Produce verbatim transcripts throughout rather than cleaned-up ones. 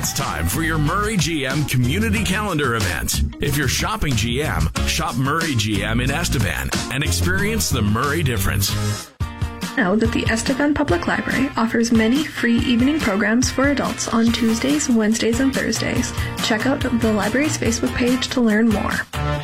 It's time for your Murray G M Community Calendar event. If you're shopping G M, shop Murray G M in Estevan and experience the Murray difference. Know that the Estevan Public Library offers many free evening programs for adults on Tuesdays, Wednesdays, and Thursdays. Check out the library's Facebook page to learn more.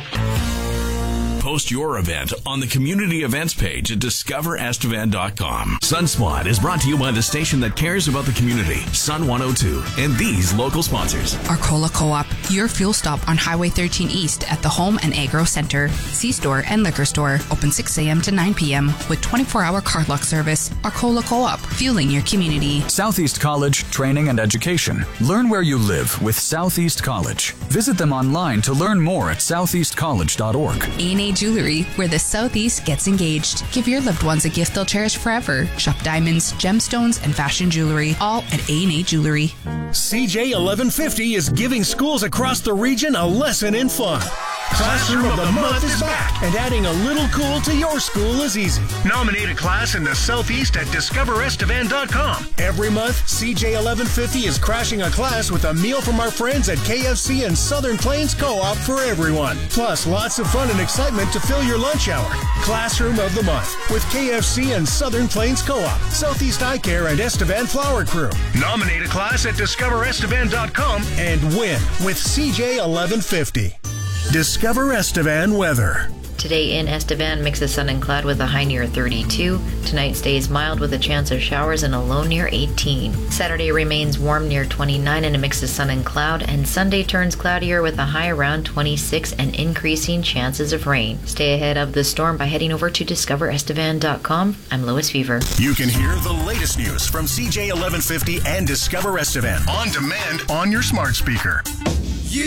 Post your event on the community events page at discover estevan dot com. Sunspot is brought to you by the station that cares about the community, Sun one oh two, and these local sponsors. Arcola Co-op, your fuel stop on Highway thirteen East at the Home and Agro Center. C-Store and Liquor Store, open six a.m. to nine p.m. with twenty-four hour card lock service. Arcola Co-op, fueling your community. Southeast College Training and Education. Learn where you live with Southeast College. Visit them online to learn more at southeast college dot org. A and A Jewelry, where the Southeast gets engaged. Give your loved ones a gift they'll cherish forever. Shop diamonds, gemstones, and fashion jewelry, all at A and A Jewelry. C J eleven fifty is giving schools across the region a lesson in fun. Classroom of the Month is back, and adding a little cool to your school is easy. Nominate a class in the Southeast at discover estevan dot com. Every month, C J eleven fifty is crashing a class with a meal from our friends at K F C and Southern Plains Co-op for everyone. Plus, lots of fun and excitement to fill your lunch hour. Classroom of the Month with K F C and Southern Plains Co-op, Southeast Eye Care, and Estevan Flower Crew. Nominate a class at discover estevan dot com and win with C J eleven fifty. Discover Estevan weather. Today in Estevan, mix of sun and cloud with a high near thirty-two. Tonight stays mild with a chance of showers and a low near eighteen. Saturday remains warm near twenty-nine and a mix of sun and cloud. And Sunday turns cloudier with a high around twenty-six and increasing chances of rain. Stay ahead of the storm by heading over to discover estevan dot com. I'm Lois Fever. You can hear the latest news from C J eleven fifty and Discover Estevan on demand on your smart speaker.